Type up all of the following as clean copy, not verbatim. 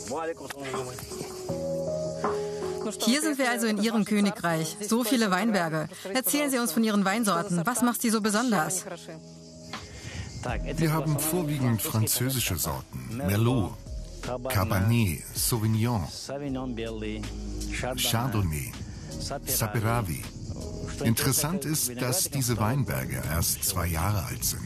Hier sind wir also in Ihrem Königreich. So viele Weinberge. Erzählen Sie uns von Ihren Weinsorten. Was macht sie so besonders? Wir haben vorwiegend französische Sorten. Merlot, Cabernet, Sauvignon, Chardonnay, Saperavi. Interessant ist, dass diese Weinberge erst 2 Jahre alt sind.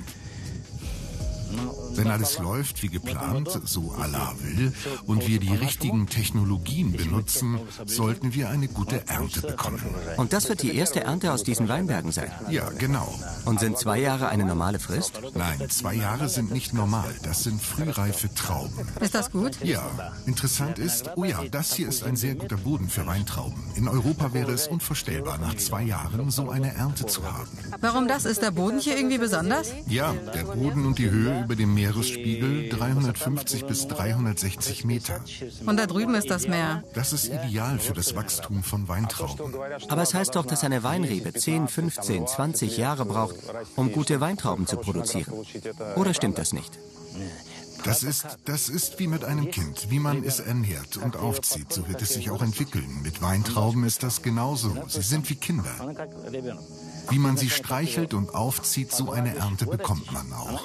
Wenn alles läuft wie geplant, so Allah will, und wir die richtigen Technologien benutzen, sollten wir eine gute Ernte bekommen. Und das wird die erste Ernte aus diesen Weinbergen sein? Ja, genau. Und sind 2 Jahre eine normale Frist? Nein, 2 Jahre sind nicht normal. Das sind frühreife Trauben. Ist das gut? Ja. Interessant ist, oh ja, das hier ist ein sehr guter Boden für Weintrauben. In Europa wäre es unvorstellbar, nach 2 Jahren so eine Ernte zu haben. Warum das? Ist der Boden hier irgendwie besonders? Ja, der Boden und die Höhe über dem Meeresspiegel 350 bis 360 Meter. Und da drüben ist das Meer. Das ist ideal für das Wachstum von Weintrauben. Aber es heißt doch, dass eine Weinrebe 10, 15, 20 Jahre braucht, um gute Weintrauben zu produzieren. Oder stimmt das nicht? Das ist wie mit einem Kind. Wie man es ernährt und aufzieht, so wird es sich auch entwickeln. Mit Weintrauben ist das genauso. Sie sind wie Kinder. Wie man sie streichelt und aufzieht, so eine Ernte bekommt man auch.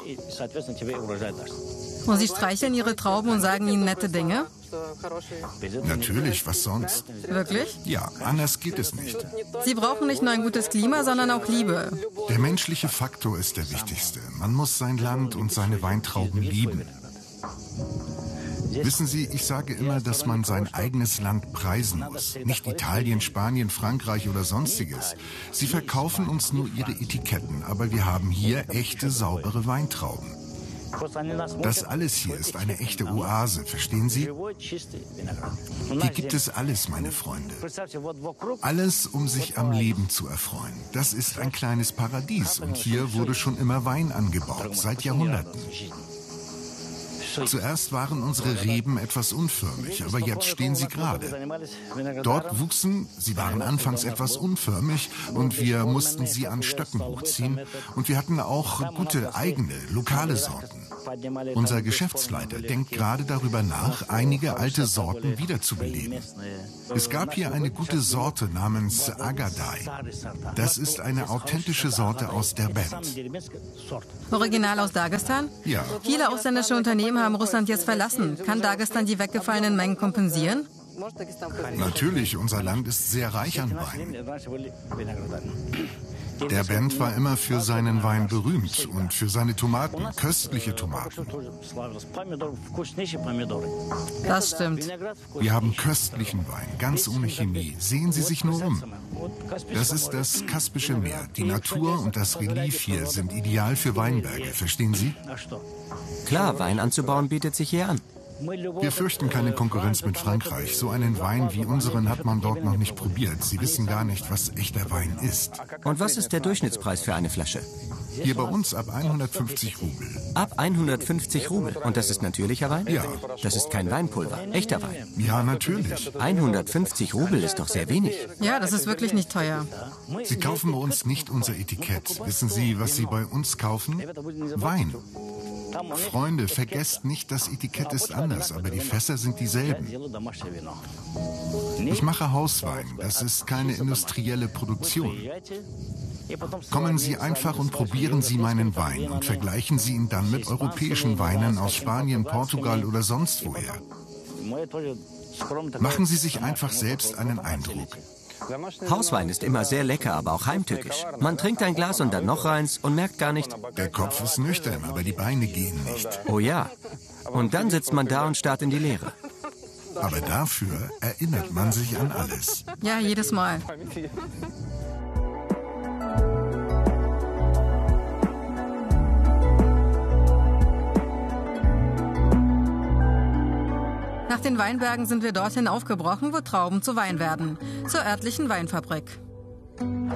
Und Sie streicheln Ihre Trauben und sagen ihnen nette Dinge? Natürlich, was sonst? Wirklich? Ja, anders geht es nicht. Sie brauchen nicht nur ein gutes Klima, sondern auch Liebe. Der menschliche Faktor ist der wichtigste. Man muss sein Land und seine Weintrauben lieben. Wissen Sie, ich sage immer, dass man sein eigenes Land preisen muss. Nicht Italien, Spanien, Frankreich oder sonstiges. Sie verkaufen uns nur ihre Etiketten, aber wir haben hier echte, saubere Weintrauben. Das alles hier ist eine echte Oase, verstehen Sie? Hier gibt es alles, meine Freunde. Alles, um sich am Leben zu erfreuen. Das ist ein kleines Paradies und hier wurde schon immer Wein angebaut, seit Jahrhunderten. Zuerst waren unsere Reben etwas unförmig, aber jetzt stehen sie gerade. Dort wuchsen, sie waren anfangs etwas unförmig und wir mussten sie an Stöcken hochziehen. Und wir hatten auch gute, eigene, lokale Sorten. Unser Geschäftsleiter denkt gerade darüber nach, einige alte Sorten wiederzubeleben. Es gab hier eine gute Sorte namens Agadai. Das ist eine authentische Sorte aus Derbent. Original aus Dagestan? Ja. Viele ausländische Unternehmen haben Russland jetzt verlassen. Kann Dagestan die weggefallenen Mengen kompensieren? Natürlich, unser Land ist sehr reich an Wein. Derbent war immer für seinen Wein berühmt und für seine Tomaten, köstliche Tomaten. Das stimmt. Wir haben köstlichen Wein, ganz ohne Chemie. Sehen Sie sich nur um. Das ist das Kaspische Meer. Die Natur und das Relief hier sind ideal für Weinberge, verstehen Sie? Klar, Wein anzubauen bietet sich hier an. Wir fürchten keine Konkurrenz mit Frankreich. So einen Wein wie unseren hat man dort noch nicht probiert. Sie wissen gar nicht, was echter Wein ist. Und was ist der Durchschnittspreis für eine Flasche? Hier bei uns ab 150 Rubel. Ab 150 Rubel. Und das ist natürlicher Wein? Ja. Das ist kein Weinpulver, echter Wein. Ja, natürlich. 150 Rubel ist doch sehr wenig. Ja, das ist wirklich nicht teuer. Sie kaufen bei uns nicht unser Etikett. Wissen Sie, was Sie bei uns kaufen? Wein. Freunde, vergesst nicht, das Etikett ist anders, aber die Fässer sind dieselben. Ich mache Hauswein, das ist keine industrielle Produktion. Kommen Sie einfach und probieren Sie meinen Wein und vergleichen Sie ihn dann mit europäischen Weinen aus Spanien, Portugal oder sonst woher. Machen Sie sich einfach selbst einen Eindruck. Hauswein ist immer sehr lecker, aber auch heimtückisch. Man trinkt ein Glas und dann noch eins und merkt gar nicht. Der Kopf ist nüchtern, aber die Beine gehen nicht. Oh ja. Und dann sitzt man da und starrt in die Leere. Aber dafür erinnert man sich an alles. Ja, jedes Mal. Nach den Weinbergen sind wir dorthin aufgebrochen, wo Trauben zu Wein werden, zur örtlichen Weinfabrik.